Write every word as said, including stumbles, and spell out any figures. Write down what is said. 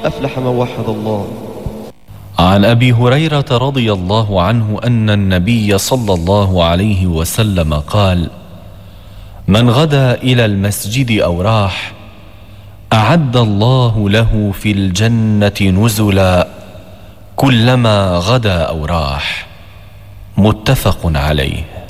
أفلح من وحد الله. عن أبي هريرة رضي الله عنه أن النبي صلى الله عليه وسلم قال: من غدا إلى المسجد أو راح أعد الله له في الجنة نزلا كلما غدا أو راح. متفق عليه.